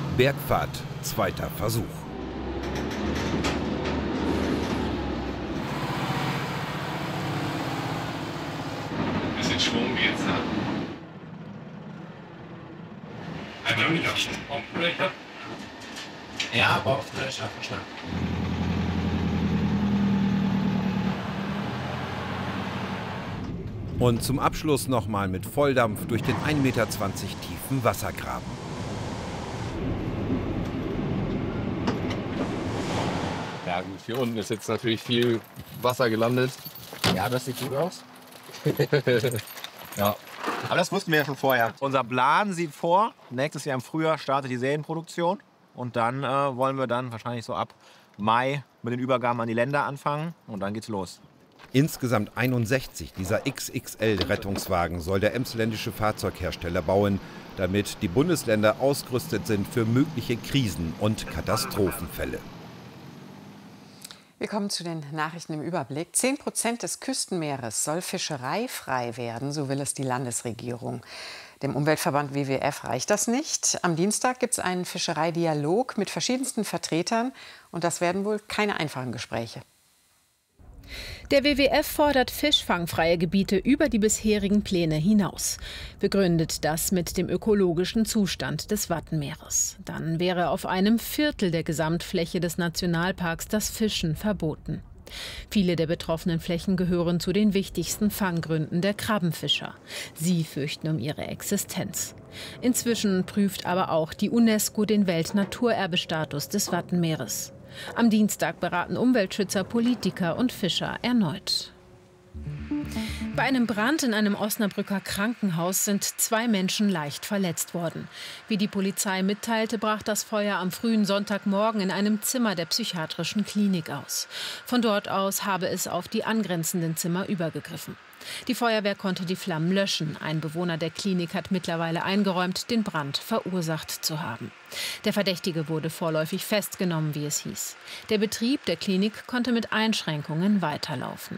Bergfahrt, zweiter Versuch. Bisschen Schwung jetzt. Ja, Bauchfläche, verstanden. Und zum Abschluss nochmal mit Volldampf durch den 1,20 Meter tiefen Wassergraben. Ja gut, hier unten ist jetzt natürlich viel Wasser gelandet. Ja, das sieht gut aus. Ja. Aber das wussten wir ja schon vorher. Unser Plan sieht vor, nächstes Jahr im Frühjahr startet die Serienproduktion. Und dann wollen wir dann wahrscheinlich so ab Mai mit den Übergaben an die Länder anfangen. Und dann geht's los. Insgesamt 61 dieser XXL-Rettungswagen soll der emsländische Fahrzeughersteller bauen, damit die Bundesländer ausgerüstet sind für mögliche Krisen- und Katastrophenfälle. Wir kommen zu den Nachrichten im Überblick. 10% des Küstenmeeres soll fischereifrei werden, so will es die Landesregierung. Dem Umweltverband WWF reicht das nicht. Am Dienstag gibt es einen Fischereidialog mit verschiedensten Vertretern. Und das werden wohl keine einfachen Gespräche. Der WWF fordert fischfangfreie Gebiete über die bisherigen Pläne hinaus. Begründet das mit dem ökologischen Zustand des Wattenmeeres. Dann wäre auf einem Viertel der Gesamtfläche des Nationalparks das Fischen verboten. Viele der betroffenen Flächen gehören zu den wichtigsten Fanggründen der Krabbenfischer. Sie fürchten um ihre Existenz. Inzwischen prüft aber auch die UNESCO den Weltnaturerbestatus des Wattenmeeres. Am Dienstag beraten Umweltschützer, Politiker und Fischer erneut. Bei einem Brand in einem Osnabrücker Krankenhaus sind 2 Menschen leicht verletzt worden. Wie die Polizei mitteilte, brach das Feuer am frühen Sonntagmorgen in einem Zimmer der psychiatrischen Klinik aus. Von dort aus habe es auf die angrenzenden Zimmer übergegriffen. Die Feuerwehr konnte die Flammen löschen. Ein Bewohner der Klinik hat mittlerweile eingeräumt, den Brand verursacht zu haben. Der Verdächtige wurde vorläufig festgenommen, wie es hieß. Der Betrieb der Klinik konnte mit Einschränkungen weiterlaufen.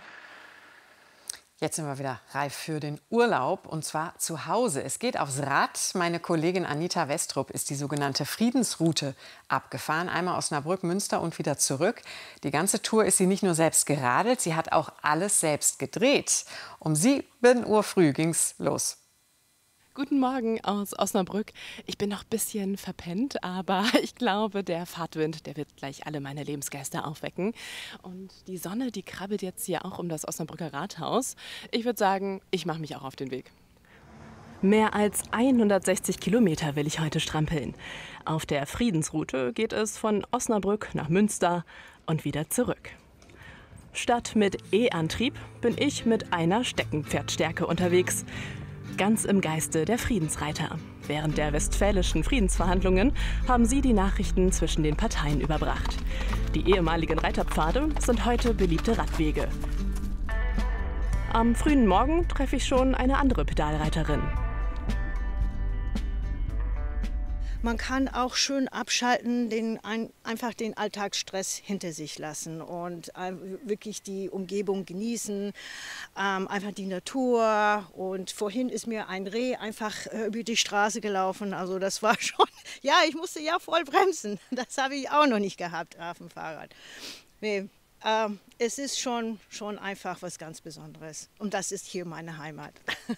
Jetzt sind wir wieder reif für den Urlaub, und zwar zu Hause. Es geht aufs Rad. Meine Kollegin Anita Westrup ist die sogenannte Friedensroute abgefahren. Einmal Osnabrück, Münster und wieder zurück. Die ganze Tour ist sie nicht nur selbst geradelt, sie hat auch alles selbst gedreht. Um 7 Uhr früh ging's los. Guten Morgen aus Osnabrück. Ich bin noch ein bisschen verpennt, aber ich glaube, der Fahrtwind, der wird gleich alle meine Lebensgeister aufwecken. Und die Sonne, die krabbelt jetzt hier auch um das Osnabrücker Rathaus. Ich würde sagen, ich mache mich auch auf den Weg. Mehr als 160 Kilometer will ich heute strampeln. Auf der Friedensroute geht es von Osnabrück nach Münster und wieder zurück. Statt mit E-Antrieb bin ich mit einer Steckenpferdstärke unterwegs. Ganz im Geiste der Friedensreiter. Während der westfälischen Friedensverhandlungen haben sie die Nachrichten zwischen den Parteien überbracht. Die ehemaligen Reiterpfade sind heute beliebte Radwege. Am frühen Morgen treffe ich schon eine andere Pedalreiterin. Man kann auch schön abschalten, einfach den Alltagsstress hinter sich lassen und wirklich die Umgebung genießen, einfach die Natur. Und vorhin ist mir ein Reh einfach über die Straße gelaufen. Also das war schon, ja, ich musste ja voll bremsen. Das habe ich auch noch nicht gehabt auf dem Fahrrad. Nee, es ist schon einfach was ganz Besonderes. Und das ist hier meine Heimat.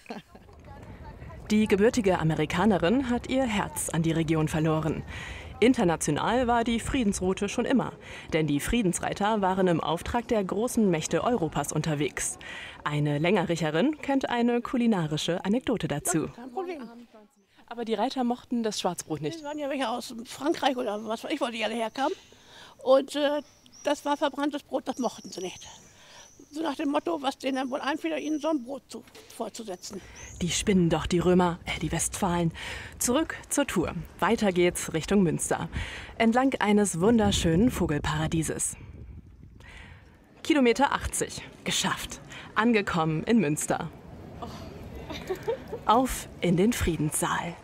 Die gebürtige Amerikanerin hat ihr Herz an die Region verloren. International war die Friedensroute schon immer, denn die Friedensreiter waren im Auftrag der großen Mächte Europas unterwegs. Eine Längerricherin kennt eine kulinarische Anekdote dazu. Kein Problem. Aber die Reiter mochten das Schwarzbrot nicht. Es waren ja welche aus Frankreich oder was weiß ich, wo die alle herkamen. Und das war verbranntes Brot, das mochten sie nicht. So nach dem Motto, was denen dann wohl einfiel, ihnen so ein Brot vorzusetzen. Die spinnen doch, die Römer, die Westfalen. Zurück zur Tour. Weiter geht's Richtung Münster. Entlang eines wunderschönen Vogelparadieses. Kilometer 80. Geschafft. Angekommen in Münster. Auf in den Friedenssaal.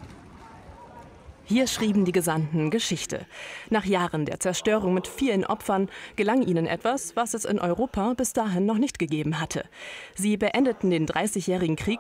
Hier schrieben die Gesandten Geschichte. Nach Jahren der Zerstörung mit vielen Opfern gelang ihnen etwas, was es in Europa bis dahin noch nicht gegeben hatte. Sie beendeten den 30-jährigen Krieg